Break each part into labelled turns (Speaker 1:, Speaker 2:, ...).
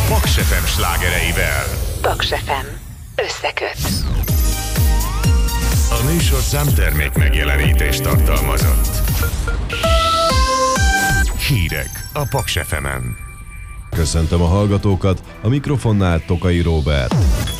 Speaker 1: Paks FM slágereivel.
Speaker 2: Paks FM összeköt.
Speaker 1: A műsor számtermék megjelenítést tartalmazott. Hírek a Paks FM-en.
Speaker 3: Köszöntöm a hallgatókat, a mikrofonnál Tokai Róbert.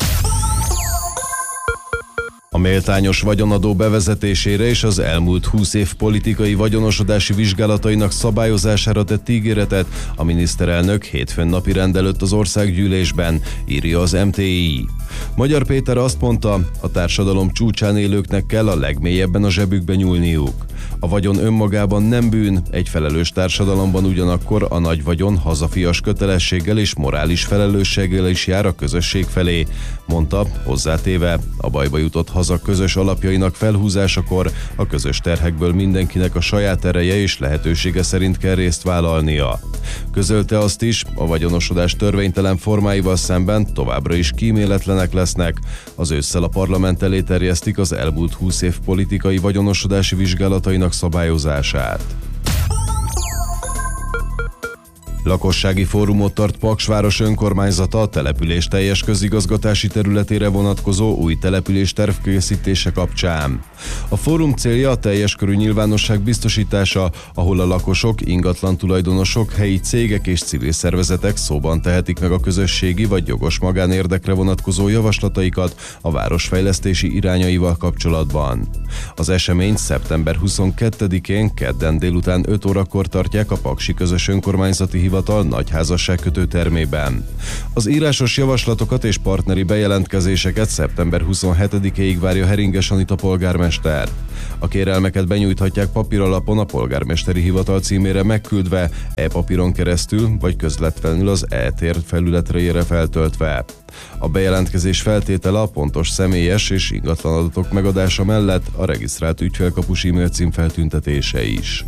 Speaker 3: A méltányos vagyonadó bevezetésére és az elmúlt 20 év politikai vagyonosodási vizsgálatainak szabályozására tett ígéretet a miniszterelnök hétfőn napirend előtt az országgyűlésben, írja az MTI. Magyar Péter azt mondta, a társadalom csúcsán élőknek kell a legmélyebben a zsebükbe nyúlniuk. A vagyon önmagában nem bűn, egy felelős társadalomban ugyanakkor a nagy vagyon hazafias kötelességgel és morális felelősséggel is jár a közösség felé, mondta, hozzátéve, a bajba jutott haza közös alapjainak felhúzásakor a közös terhekből mindenkinek a saját ereje és lehetősége szerint kell részt vállalnia. Közölte azt is, a vagyonosodás törvénytelen formáival szemben továbbra is kíméletlenek lesznek. Az ősszel a parlament elé terjesztik az elmúlt 20 év politikai vagyonosodási vizsgálatainak szabályozását. Lakossági fórumot tart Paks város önkormányzata a település teljes közigazgatási területére vonatkozó új település tervkészítése kapcsán. A fórum célja a teljes körű nyilvánosság biztosítása, ahol a lakosok, ingatlan tulajdonosok, helyi cégek és civil szervezetek szóban tehetik meg a közösségi vagy jogos magánérdekre vonatkozó javaslataikat a városfejlesztési irányaival kapcsolatban. Az eseményt szeptember 22-én kedden délután 5 órakor tartják a Paksi Közös Önkormányzati Hivatal nagyházasságkötő termében. Az írásos javaslatokat és partneri bejelentkezéseket szeptember 27-ig várja Heringes Anita polgármester. A kérelmeket benyújthatják papíralapon a polgármesteri hivatal címére megküldve, e-papíron keresztül vagy közvetlenül az e-tér felületre feltöltve. A bejelentkezés feltétele a pontos személyes és ingatlan adatok megadása mellett a regisztrált ügyfélkapus e-mail cím feltüntetése is.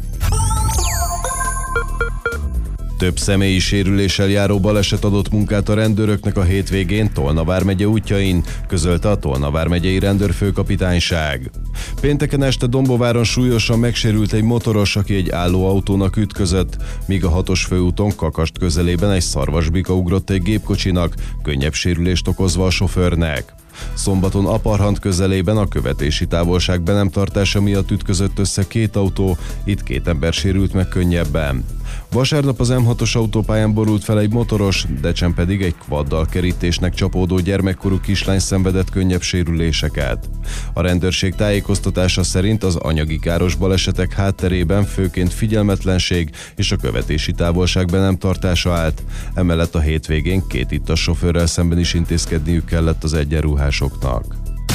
Speaker 3: Több személyi sérüléssel járó baleset adott munkát a rendőröknek a hétvégén Tolna vármegye útjain, közölte a Tolna vármegyei rendőrfőkapitányság. Pénteken este Dombováron súlyosan megsérült egy motoros, aki egy álló autónak ütközött, míg a 6-os főúton Kakast közelében egy szarvasbika ugrott egy gépkocsinak, könnyebb sérülést okozva a sofőrnek. Szombaton Aparhant közelében a követési távolság be nem tartása miatt ütközött össze két autó, itt 2 ember sérült meg könnyebben. Vasárnap az M6-os autópályán borult fel egy motoros, Decsen pedig egy kvaddal kerítésnek csapódó gyermekkorú kislány szenvedett könnyebb sérüléseket. A rendőrség tájékoztatása szerint az anyagi káros balesetek hátterében főként figyelmetlenség és a követési távolság be nem tartása állt. Emellett a hétvégén 2 ittas sofőrrel szemben is intézkedniük kellett az egyenruhásoknak.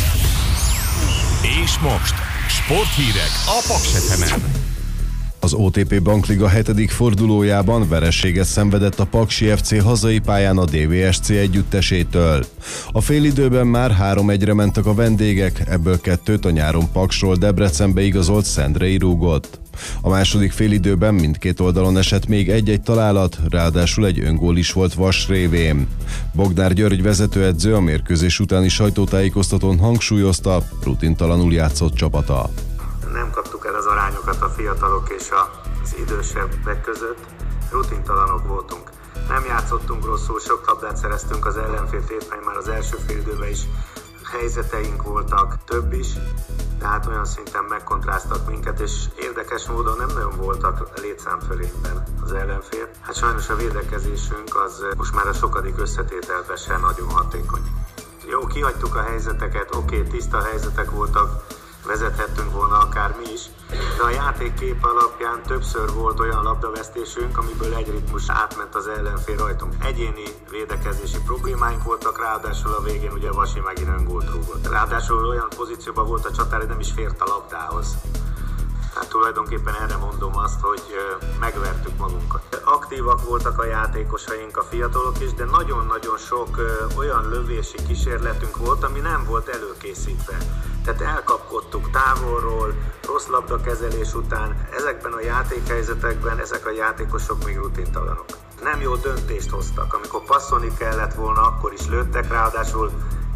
Speaker 1: És most sporthírek a Paks FM-en.
Speaker 3: Az OTP Bankliga 7. fordulójában vereséget szenvedett a Paksi FC hazai pályán a DVSC együttesétől. A félidőben már 3-1-re mentek a vendégek, ebből 2-t a nyáron Paksról Debrecenbe igazolt Szendrei rúgott. A második félidőben mindkét oldalon esett még egy-egy találat, ráadásul egy öngól is volt Vas révén. Bognár György vezetőedző a mérkőzés utáni sajtótájékoztatón hangsúlyozta, rutintalanul játszott csapata.
Speaker 4: Nem kaptuk el az arányokat a fiatalok és az idősebbek között, rutintalanok voltunk. Nem játszottunk rosszul, sok labdát szereztünk az ellenfél tétmány, már az első félidőben is helyzeteink voltak, több is, tehát olyan szinten megkontráztak minket, és érdekes módon nem nagyon voltak létszámfölényben az ellenfél. Hát sajnos a védekezésünk az most már a sokadik összetételben sem nagyon hatékony. Jó, kihagytuk a helyzeteket, oké, tiszta helyzetek voltak, vezethettünk volna akár mi is, de a játékkép alapján többször volt olyan labdavesztésünk, amiből egy ritmus átment az ellenfél rajtunk. Egyéni védekezési problémáink voltak, ráadásul a végén ugye Vasi megint öngólt rúgott. Ráadásul olyan pozícióban volt a csatár, hogy nem is fért a labdához. Hát tulajdonképpen erre mondom azt, hogy megvertük magunkat. Aktívak voltak a játékosaink, a fiatalok is, de nagyon-nagyon sok olyan lövési kísérletünk volt, ami nem volt előkészítve. Tehát elkapkodtuk távolról, rossz labdakezelés után, ezekben a játékhelyzetekben ezek a játékosok még rutintalanok. Nem jó döntést hoztak, amikor passzolni kellett volna, akkor is lőttek, ráadásul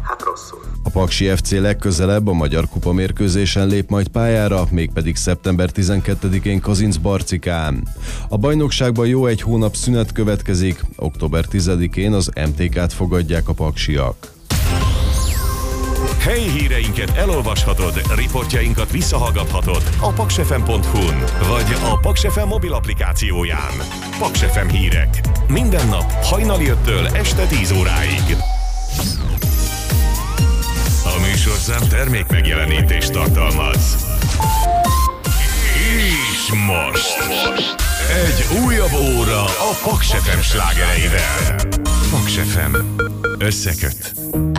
Speaker 4: hát rosszul.
Speaker 3: A Paksi FC legközelebb a Magyar Kupa mérkőzésen lép majd pályára, mégpedig szeptember 12-én Kazincbarcikán. A bajnokságban jó egy hónap szünet következik, október 10-én az MTK-t fogadják a paksiak.
Speaker 1: Helyi híreinket elolvashatod, riportjainkat visszahallgathatod a paksfm.hu-n, vagy a Paks FM mobil applikációján. Paks FM hírek. Minden nap hajnali 5-től este 10 óráig. A műsorszám termék megjelenítést tartalmaz. És most egy újabb óra a Paks FM slágereivel. Paks FM összeköt.